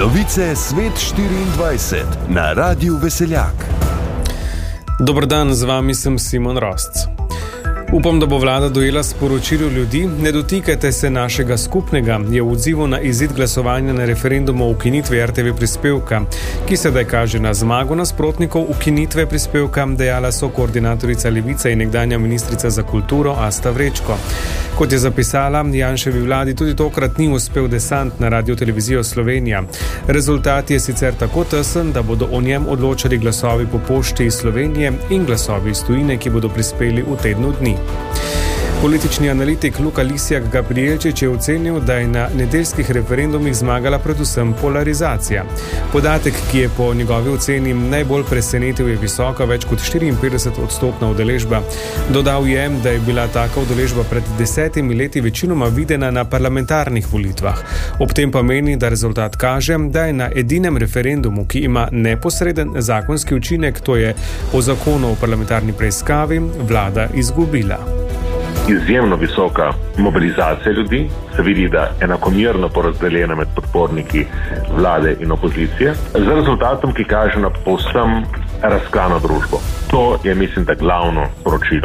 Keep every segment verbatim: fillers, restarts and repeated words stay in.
Novice Svet štiriindvajset na Radiu Veseljak. Dober dan, z vami sem Simon Rosc. Upam, da bo vlada dojela sporočilo ljudi, ne dotikajte se našega skupnega, je v odzivu na izid glasovanja na referendumu o ukinitvi R T V prispevka, ki sedaj kaže na zmago nasprotnikov ukinitve prispevka, dejala so koordinatorica Levice in nekdanja ministrica za kulturo Asta Vrečko. Kot je zapisala, Janševi vladi tudi tokrat ni uspel desant na Radiotelevizijo Slovenija. Rezultat je sicer tako tesen, da bodo o njem odločali glasovi po pošti iz Slovenije in glasovi iz tujine, ki bodo prispeli v tednu dni. Politični analitik Luka Lisjak Gabrielčič je ocenil, da je na nedeljskih referendumih zmagala predvsem polarizacija. Podatek, ki je po njegovi oceni najbolj presenetil, je visoka, več kot štiriinpetdeset odstotna udeležba. Dodal je, da je bila taka udeležba pred desetimi leti večinoma videna na parlamentarnih volitvah. Ob tem pa meni, da rezultat kaže, da je na edinem referendumu, ki ima neposreden zakonski učinek, to je o zakonu o parlamentarni preiskavi, vlada izgubila. Izjemno visoka mobilizacija ljudi, se vidi, da enakomerno porazdeljena med podporniki vlade in opozicije, z rezultatom, ki kaže na povsem razklano družbo. To je, mislim, da glavno sporočilo.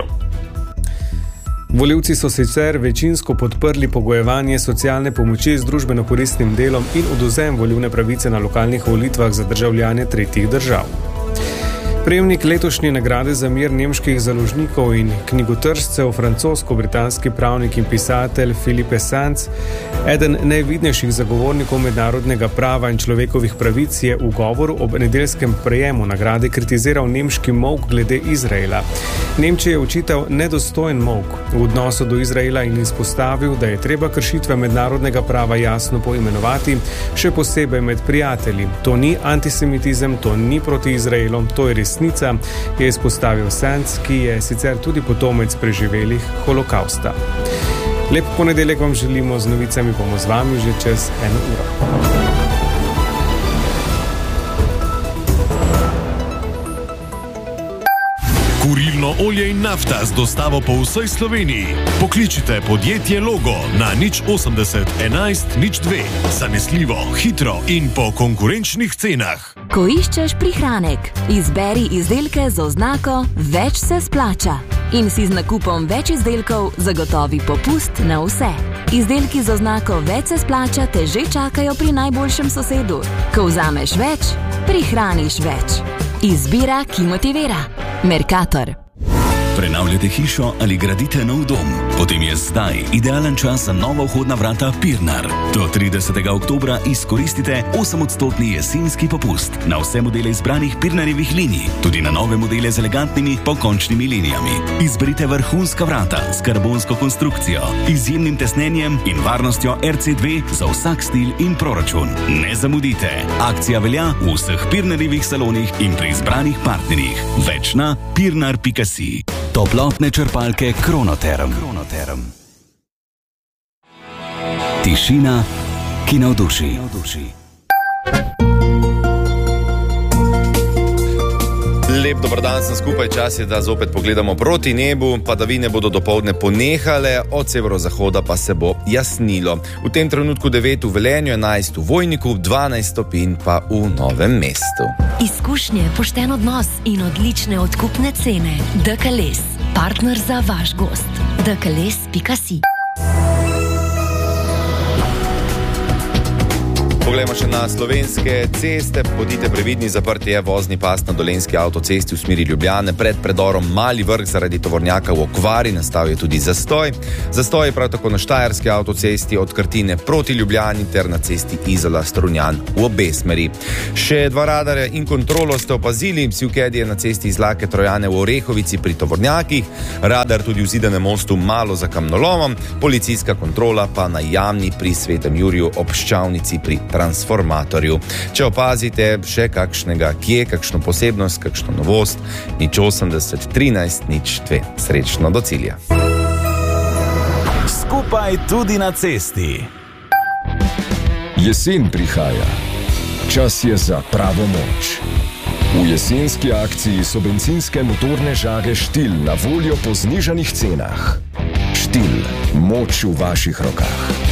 Volivci so sicer večinsko podprli pogojevanje socialne pomoči z družbeno koristnim delom in odvzem volilne pravice na lokalnih volitvah za državljane tretjih držav. Prejemnik letošnje nagrade za mir nemških založnikov in knjigotržcev, francosko-britanski pravnik in pisatelj Philippe Sands, eden najvidnejših zagovornikov mednarodnega prava in človekovih pravic, je v govoru ob nedeljskem prejemu nagrade kritiziral nemški molk glede Izraela. Nemčiji je očital nedostojen molk v odnosu do Izraela in izpostavil, da je treba kršitve mednarodnega prava jasno poimenovati, še posebej med prijatelji. To ni antisemitizem, to ni proti Izraelu, to je res. Resnica, je izpostavil Sands, ki je sicer tudi potomec preživelih holokausta. Lep ponedeljek vam želimo, z novicami bomo z vami že čez eno uro. Kurilno olje in nafta z dostavo po vsej Sloveniji. Pokličite podjetje Logo na nič osemdeset enajst nič dve. Zanesljivo, hitro in po konkurenčnih cenah. Ko iščeš prihranek, izberi izdelke z oznako Več se splača in si z nakupom več izdelkov zagotovi popust na vse. Izdelki z oznako Več se splača te že čakajo pri najboljšem sosedu. Ko vzameš več, prihraniš več. Izbira, ki motivira. Mercator. Prenavljate hišo ali gradite nov dom? Potem je zdaj idealen čas za nova vhodna vrata Pirnar. Do tridesetega oktobra izkoristite osemodstotni jesenski popust na vse modele izbranih Pirnarjevih linij, tudi na nove modele z elegantnimi pokončnimi linijami. Izberite vrhunska vrata s karbonsko konstrukcijo, izjemnim tesnenjem in varnostjo R C dve za vsak stil in proračun. Ne zamudite. Akcija velja v vseh Pirnarjevih salonih in pri izbranih partnerjih. Več na pirnar pika si. Toplotne črpalke Kronoterm. Kronoterm. Tišina, ki navduši. Lep dober dan sem skupaj, čas je, da zopet pogledamo proti nebu. Padavine bodo dopoldne ponehale, od severozahoda pa se bo jasnilo. V tem trenutku devet v Velenju, enajst v Vojniku, dvanajst stopinj pa v Novem mestu. Izkušnje, pošten odnos in odlične odkupne cene. D K L E S, partner za vaš gost. D K L E S pika si. Poglejmo še na slovenske ceste. Bodite previdni, zaprt je vozni pas na Dolenjski avtocesti v smeri Ljubljane pred predorom Mali Vrh zaradi tovornjaka v okvari, nastal je tudi zastoj. Zastoj je prav tako na Štajerski avtocesti od Krtine proti Ljubljani ter na cesti Izola-Strunjan v obe smeri. Še dva radarja in kontrolo ste opazili, Sivkedi je na cesti iz Lake Trojane v Orehovici pri tovornjakih, radar tudi v Zidanem mostu malo za kamnolomom, policijska kontrola pa na Jamni pri Svetem Juriju ob Ščavnici pri transformatorju. Če opazite še kakšnega, kje, kakšno posebnost, kakšno novost, nič osemdeset trinajst nič dve. Srečno do cilja. Skupaj tudi na cesti. Jesen prihaja. Čas je za pravo moč. V jesenski akciji so bencinske motorne žage Štil na voljo po znižanih cenah. Štil, moč v vaših rokah.